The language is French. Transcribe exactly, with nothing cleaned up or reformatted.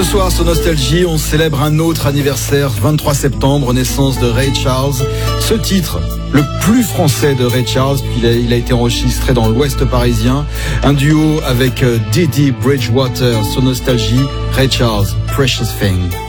Ce soir sur Nostalgie, on célèbre un autre anniversaire, vingt-trois septembre, naissance de Ray Charles. Ce titre, le plus français de Ray Charles, il a, il a été enregistré dans l'Ouest parisien. Un duo avec Dee Dee Bridgewater sur Nostalgie, Ray Charles, Precious Thing.